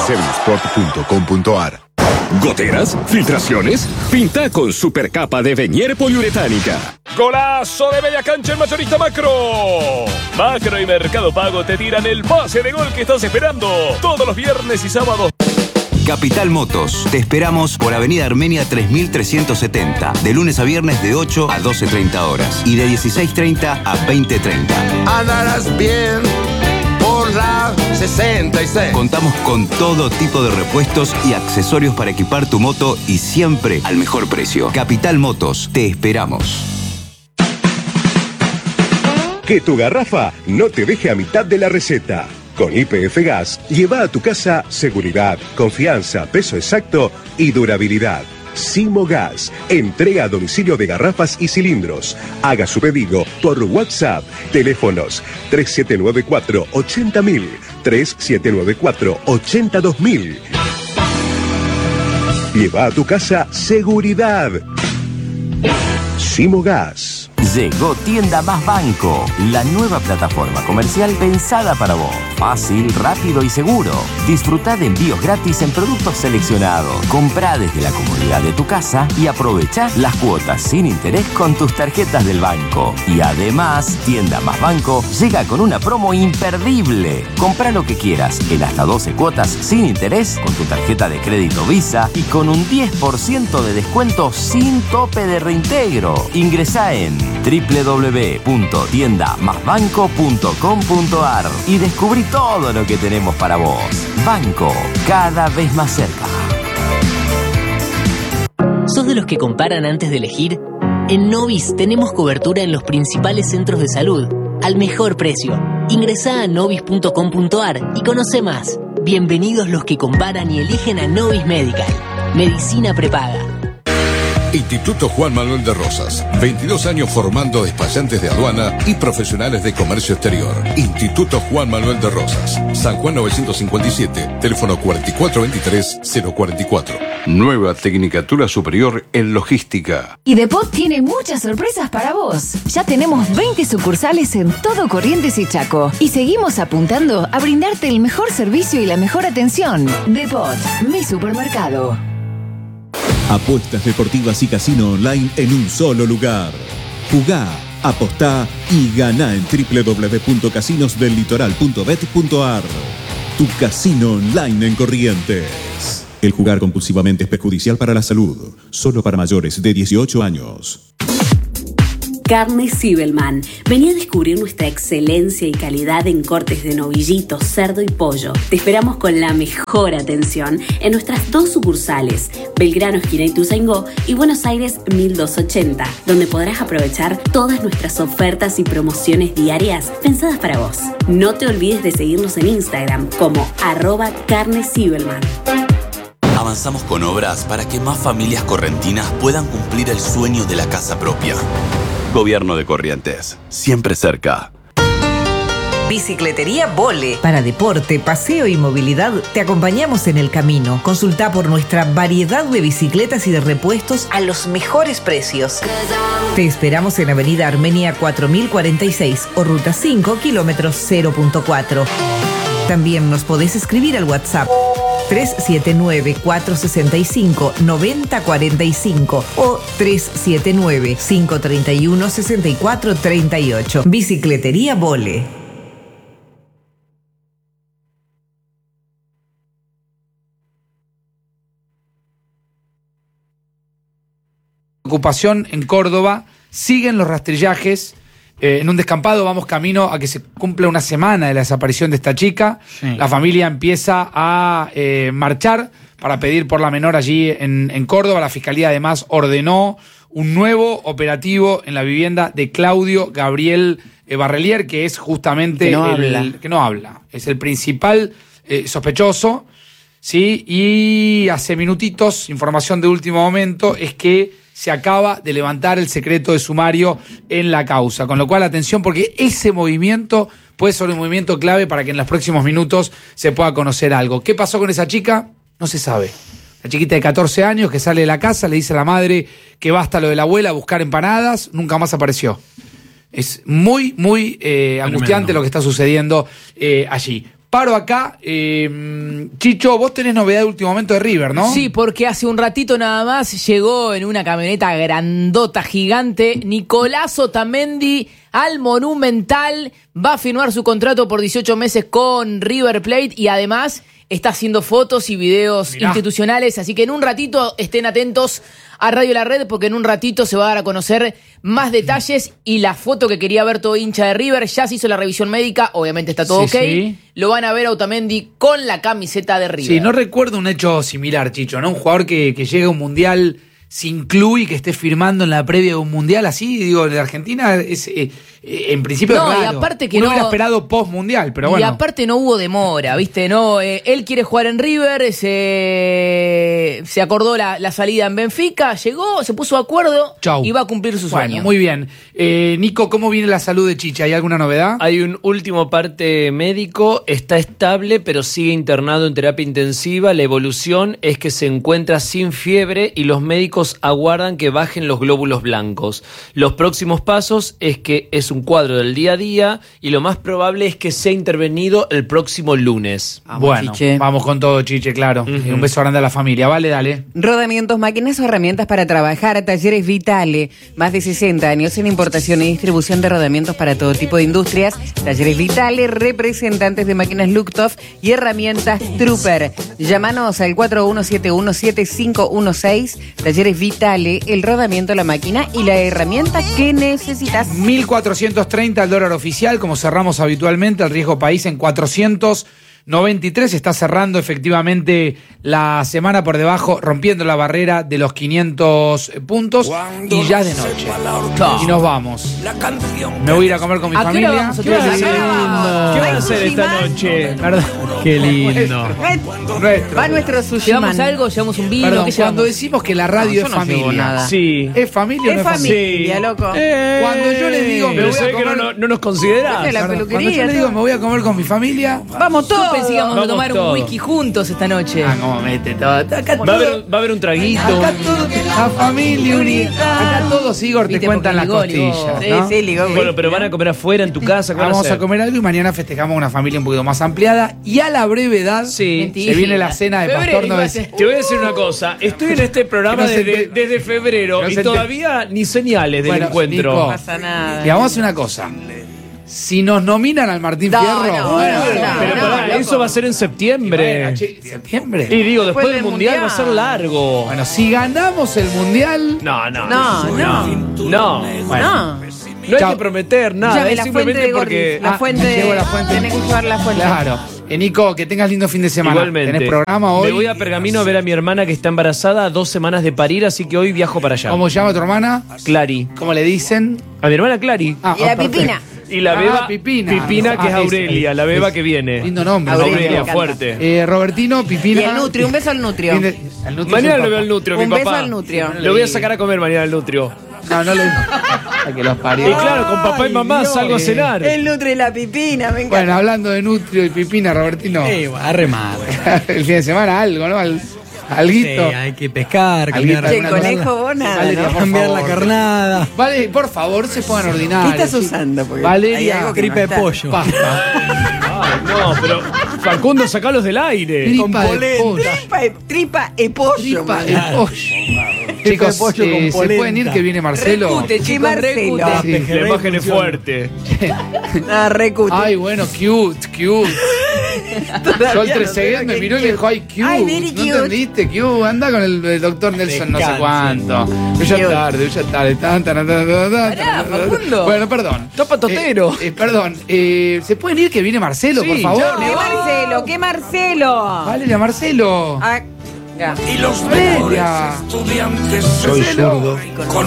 servisport.com.ar. ¿Goteras? ¿Filtraciones? Pinta con supercapa de Venier poliuretánica. ¡Golazo de media cancha el mayorista Macro! Macro y Mercado Pago te tiran el pase de gol que estás esperando todos los viernes y sábados. Capital Motos. Te esperamos por Avenida Armenia 3370. De lunes a viernes de 8 a 12:30 horas. Y de 16:30 a 20:30. Andarás bien por la 66. Contamos con todo tipo de repuestos y accesorios para equipar tu moto y siempre al mejor precio. Capital Motos. Te esperamos. Que tu garrafa no te deje a mitad de la receta. Con YPF Gas, lleva a tu casa seguridad, confianza, peso exacto y durabilidad. Simo Gas, entrega a domicilio de garrafas y cilindros. Haga su pedido por WhatsApp. Teléfonos 3794-80000, 3794-82000. Lleva a tu casa seguridad. Simo Gas. Llegó Tienda Más Banco, la nueva plataforma comercial pensada para vos. Fácil, rápido y seguro. Disfrutá de envíos gratis en productos seleccionados. Comprá desde la comodidad de tu casa y aprovechá las cuotas sin interés con tus tarjetas del banco. Y además, Tienda Más Banco llega con una promo imperdible. Comprá lo que quieras en hasta 12 cuotas sin interés con tu tarjeta de crédito Visa y con un 10% de descuento sin tope de reintegro. Ingresá en www.tiendamasbanco.com.ar y descubrí todo lo que tenemos para vos. Banco, cada vez más cerca. ¿Sos de los que comparan antes de elegir? En Novis tenemos cobertura en los principales centros de salud, al mejor precio. Ingresá a novis.com.ar y conoce más. Bienvenidos los que comparan y eligen a Novis Medical. Medicina prepaga. Instituto Juan Manuel de Rosas. 22 años formando despachantes de aduana y profesionales de comercio exterior. Instituto Juan Manuel de Rosas. San Juan 957, teléfono 4423-044. Nueva Tecnicatura Superior en Logística. Y Depot tiene muchas sorpresas para vos. Ya tenemos 20 sucursales en todo Corrientes y Chaco. Y seguimos apuntando a brindarte el mejor servicio y la mejor atención. Depot, mi supermercado. Apuestas deportivas y casino online en un solo lugar. Jugá, apostá y ganá en www.casinosdellitoral.bet.ar. Tu casino online en Corrientes. El jugar compulsivamente es perjudicial para la salud. Solo para mayores de 18 años. Carne Zibelman. Vení a descubrir nuestra excelencia y calidad en cortes de novillito, cerdo y pollo. Te esperamos con la mejor atención en nuestras 2 sucursales, Belgrano, esquina Ituzaingó y Buenos Aires 1280, donde podrás aprovechar todas nuestras ofertas y promociones diarias pensadas para vos. No te olvides de seguirnos en Instagram como @carnezibelman. Avanzamos con obras para que más familias correntinas puedan cumplir el sueño de la casa propia. Gobierno de Corrientes, siempre cerca. Bicicletería Vole. Para deporte, paseo y movilidad, te acompañamos en el camino. Consulta por nuestra variedad de bicicletas y de repuestos a los mejores precios. Te esperamos en Avenida Armenia 4046 o Ruta 5, kilómetros 0.4. También nos podés escribir al WhatsApp 379-465-9045 o 379-531-6438. Bicicletería Vole. Ocupación en Córdoba, siguen los rastrillajes. En un descampado vamos camino a que se cumpla una semana de la desaparición de esta chica. Sí. La familia empieza a marchar para pedir por la menor allí en Córdoba. La Fiscalía además ordenó un nuevo operativo en la vivienda de Claudio Gabriel Barrelier, que es justamente que no habla. Es el principal sospechoso, ¿sí? Y hace minutitos, información de último momento, es que se acaba de levantar el secreto de sumario en la causa. Con lo cual, atención, porque ese movimiento puede ser un movimiento clave para que en los próximos minutos se pueda conocer algo. ¿Qué pasó con esa chica? No se sabe. La chiquita de 14 años que sale de la casa, le dice a la madre que basta lo de la abuela a buscar empanadas, nunca más apareció. Es muy, muy angustiante lo que está sucediendo allí. Paro acá. Chicho, vos tenés novedad de último momento de River, ¿no? Sí, porque hace un ratito nada más llegó en una camioneta grandota, gigante, Nicolás Otamendi al Monumental. Va a firmar su contrato por 18 meses con River Plate y además está haciendo fotos y videos institucionales. Así que en un ratito estén atentos a Radio La Red, porque en un ratito se va a dar a conocer más detalles. Y la foto que quería ver todo hincha de River, ya se hizo la revisión médica, obviamente está todo ok. Sí. Lo van a ver a Otamendi con la camiseta de River. Sí, no recuerdo un hecho similar, Chicho, ¿no? Un jugador que llega a un mundial sin club y que esté firmando en la previa de un mundial así, digo, de Argentina es en principio es raro. Y aparte que uno no hubiera esperado post mundial, pero bueno. Y aparte no hubo demora, ¿viste? No, él quiere jugar en River, se acordó la salida en Benfica, llegó, se puso de acuerdo. Chau. Y va a cumplir su sueño. Bueno, muy bien. Nico, ¿cómo viene la salud de Chicha? ¿Hay alguna novedad? Hay un último parte médico, está estable, pero sigue internado en terapia intensiva. La evolución es que se encuentra sin fiebre y los médicos aguardan que bajen los glóbulos blancos. Los próximos pasos es que es un cuadro del día a día y lo más probable es que sea intervenido el próximo lunes. Bueno, Chiche. Vamos con todo, Chiche, claro. Un beso grande a la familia. Vale, dale. Rodamientos, máquinas o herramientas para trabajar. Talleres Vitale. Más de 60 años en importación y distribución de rodamientos para todo tipo de industrias. Talleres Vitale, representantes de máquinas Luchthof y herramientas Trooper. Llámanos al 41717516. Talleres Vitale, el rodamiento, la máquina y la herramienta que necesitas. 1430 el dólar oficial, como cerramos habitualmente, el riesgo país en 493, está cerrando efectivamente la semana por debajo, rompiendo la barrera de los 500 puntos y ya es de noche. Y nos vamos. Me voy a ir a comer con mi familia. ¿Qué van a hacer esta noche? Perdón. Qué lindo. Va nuestro sushi. ¿Llevamos algo? ¿Llevamos un vino? Perdón, ¿Qué cuando llevamos? decimos que la radio es familia. Sí. ¿Es familia o no es familia, familia? loco. Cuando yo les digo Pero se ve que no nos considerás. Cuando yo les digo me voy a comer con mi familia, vamos todos. Yo pensé que íbamos a tomar todos. un whisky juntos esta noche. como mete todo. Acá Va a haber un traguito. Acá todo, la familia unida. Acá todos, Igor, te cuentan las costillas. ¿no? Sí, Ligó. Bueno, pero van a comer afuera, en tu casa. ¿qué van Vamos hacer? a comer algo y mañana festejamos una familia un poquito más ampliada. Y a la brevedad se viene la cena de Pastor Noves. Te voy a decir una cosa. Estoy en este programa desde febrero y todavía ni señales del encuentro. Nico, No pasa nada. y vamos a hacer una cosa. Si nos nominan al Martín Fierro, Pero pará, eso va a ser en septiembre. ¿Septiembre? Y digo, después del mundial va a ser largo. Bueno, si ganamos el mundial. No. Bueno. No hay que prometer nada, Llame es la simplemente fuente de porque. La fuente de. llegó la fuente. Tenés que llevar la fuente. Claro. Nico, que tengas lindo fin de semana. Igualmente. ¿Tenés programa hoy? Me voy a Pergamino a ver a mi hermana que está embarazada a 2 semanas de parir, así que hoy viajo para allá. ¿Cómo se llama tu hermana? Clary. ¿Cómo le dicen? A mi hermana Clary. Y la Pipina. Y la beba Pipina. que es Aurelia, la beba que viene. Lindo nombre. Aurelia, fuerte. Robertino, Pipina. Y el Nutrio, un beso al Nutrio. Mañana lo veo al Nutrio, mi Un papá. beso al Nutrio. Lo voy a sacar a comer mañana al Nutrio. No lo a que los parió. Y claro, con papá y mamá salgo a cenar. El Nutrio y la Pipina, me encanta. Bueno, hablando de Nutrio y Pipina, Robertino. A remar. El fin de semana algo, ¿no? Alguito. Sí, hay que pescar, Alguito, cambiar. Che, conejo, vos nada, Valeria, ¿no? por Cambiar favor. la carnada. Vale, por favor, se pongan ordinarios. ¿Qué estás usando? Porque hay Valeria, algo que Tripa no de está. pollo. Ay, no, pero Facundo, sacalos del aire. Tripa de pollo. Tripa e pollo. Tripa man. de pollo. Chicos, pollo con ¿se polenta. pueden ir que viene Marcelo? Recute, chicos, Marcelo. recute. Sí. La imagen es fuerte. Ah, recute. Ay, bueno, cute. Sol Trezeguet me miró y me dijo, ay, cute. Ay, very ¿No cute. entendiste? Cute. Anda con el doctor Nelson, no sé Descanse. cuánto. Ya tarde. Pará, Facundo. Bueno, perdón. Topa Totero. Perdón. ¿Se pueden ir que viene Marcelo, por Sí, favor? ¿Qué Marcelo? ¿Qué Marcelo? Valeria, Marcelo. Ah, ya. Y los Valeria. estudiantes Soy Marcelo, zurdo. con